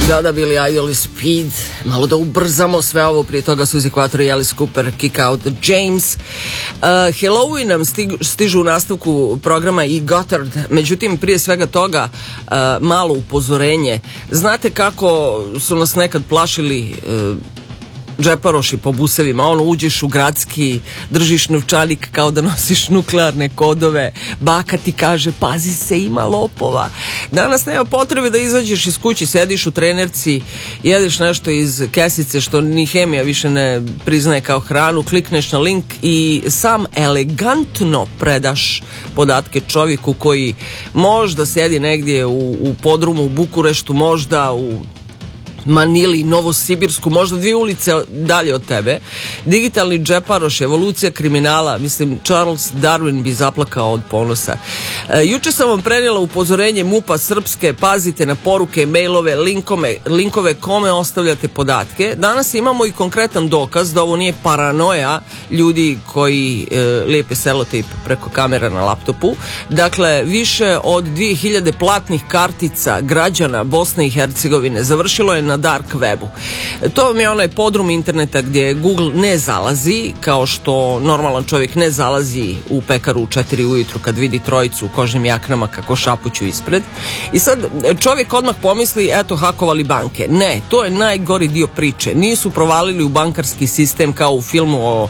Da, bili Idol Speed. Malo da ubrzamo sve ovo. Prije toga Suzy Quattro i Alice Cooper, Kick Out James. Halloween nam stižu u nastavku programa i Gotthard. Međutim, prije svega toga malo upozorenje. Znate kako su nas nekad plašili džeparoši po busevima, uđeš u gradski, držiš novčanik kao da nosiš nuklearne kodove, baka ti kaže pazi se, ima lopova. Danas nema potrebe da izađeš iz kući, sediš u trenerci, jedeš nešto iz kesice što ni hemija više ne priznaje kao hranu, klikneš na link i sam elegantno predaš podatke čovjeku koji možda sjedi negdje u podrumu u Bukureštu, možda u Manili, Novosibirsku, možda 2 ulice dalje od tebe. Digitalni džeparoš, evolucija kriminala, mislim Charles Darwin bi zaplakao od ponosa. Juče sam vam prenijela upozorenje MUP-a Srpske, pazite na poruke, mailove, linkove kome ostavljate podatke. Danas imamo i konkretan dokaz da ovo nije paranoja ljudi koji lijepe selotejp preko kamera na laptopu. Dakle, više od 2000 platnih kartica građana Bosne i Hercegovine završilo je na dark webu. To vam je onaj podrum interneta gdje Google ne zalazi, kao što normalan čovjek ne zalazi u pekaru u 4 ujutru kad vidi trojicu u kožnim jaknama kako šapuću ispred. I sad čovjek odmah pomisli, eto, hakovali banke. Ne, to je najgori dio priče. Nisu provalili u bankarski sistem kao u filmu o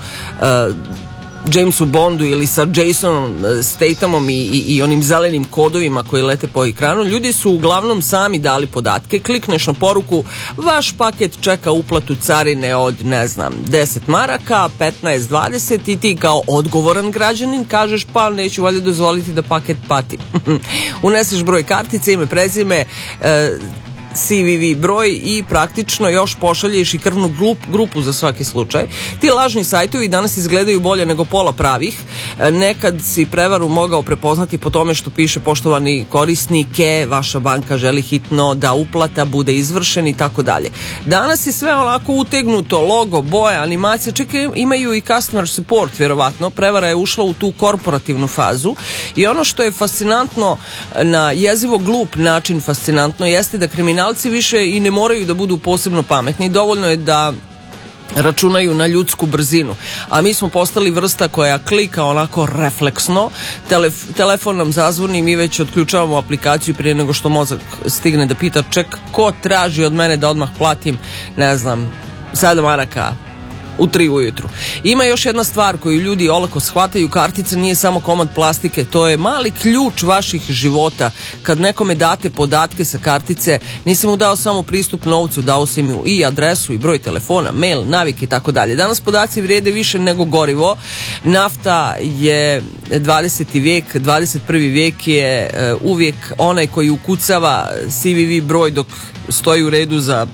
Jamesu Bondu ili sa Jasonom Stathamom i onim zelenim kodovima koji lete po ekranu. Ljudi su uglavnom sami dali podatke. Klikneš na poruku, vaš paket čeka uplatu carine od, 10 maraka, 15, 20 i ti kao odgovoran građanin kažeš, pa neću valjda dozvoliti da paket pati. Uneseš broj kartice, ime, prezime, CVV broj i praktično još pošalješ i krvnu grupu za svaki slučaj. Ti lažni sajtovi danas izgledaju bolje nego pola pravih. Nekad si prevaru mogao prepoznati po tome što piše poštovani korisnike, vaša banka želi hitno da uplata bude izvršen i tako dalje. Danas je sve onako utegnuto, logo, boja, animacija, čekaj, imaju i customer support vjerovatno. Prevara je ušla u tu korporativnu fazu i ono što je fascinantno, na jezivo glup način fascinantno, jeste da kriminalci više i ne moraju da budu posebno pametni, dovoljno je da računaju na ljudsku brzinu, a mi smo postali vrsta koja klika onako refleksno, telefon nam zazvoni, mi već otključavamo aplikaciju prije nego što mozak stigne da pita, ko traži od mene da odmah platim 7 maraka u 3 ujutru. Ima još jedna stvar koju ljudi olako shvataju, kartica nije samo komad plastike, to je mali ključ vaših života. Kad nekome date podatke sa kartice, nisam mu dao samo pristup novcu, dao sam mu i adresu i broj telefona, mail, navik i tako dalje. Danas podaci vrijede više nego gorivo. Nafta je 20. vijek, 21. vijek je uvijek onaj koji ukucava CVV broj dok stoji u redu za,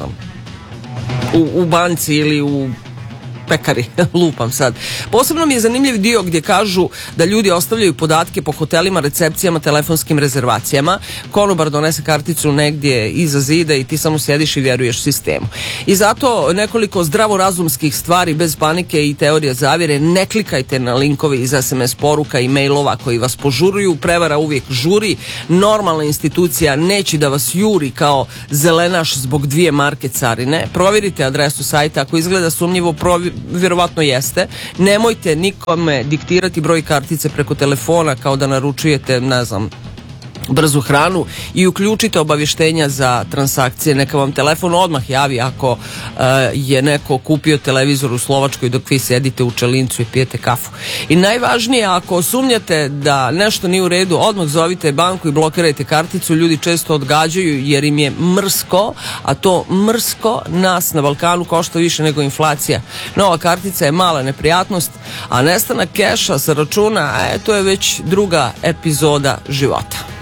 u banci ili u pekari, lupam sad. Posebno mi je zanimljiv dio gdje kažu da ljudi ostavljaju podatke po hotelima, recepcijama, telefonskim rezervacijama. Konobar donese karticu negdje iza zida i ti samo sjediš i vjeruješ sistemu. I zato nekoliko zdravorazumskih stvari bez panike i teorija zavjere. Ne klikajte na linkove iz SMS poruka i mailova koji vas požuruju. Prevara uvijek žuri. Normalna institucija neće da vas juri kao zelenaš zbog 2 marke carine. Provjerite adresu sajta. Ako izgleda sumnjivo, vjerovatno jeste. Nemojte nikome diktirati broj kartice preko telefona kao da naručujete, brzu hranu i uključite obavještenja za transakcije. Neka vam telefon odmah javi ako je neko kupio televizor u Slovačkoj dok vi sedite u Čelincu i pijete kafu. I najvažnije, ako sumnjate da nešto nije u redu, odmah zovite banku i blokirajte karticu. Ljudi često odgađaju jer im je mrsko, a to mrsko nas na Balkanu košta više nego inflacija. Nova kartica je mala neprijatnost, a nestanak keša sa računa, to je već druga epizoda života.